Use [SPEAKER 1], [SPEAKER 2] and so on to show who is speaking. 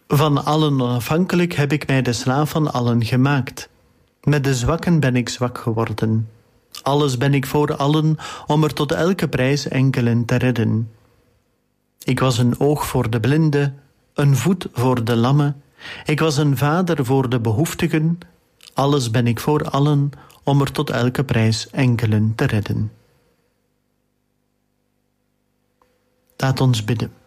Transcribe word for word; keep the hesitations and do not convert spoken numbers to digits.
[SPEAKER 1] Van allen onafhankelijk heb ik mij de slaaf van allen gemaakt. Met de zwakken ben ik zwak geworden. Alles ben ik voor allen, om er tot elke prijs enkelen te redden. Ik was een oog voor de blinde, een voet voor de lamme. Ik was een vader voor de behoeftigen. Alles ben ik voor allen, om er tot elke prijs enkelen te redden. Laat ons bidden.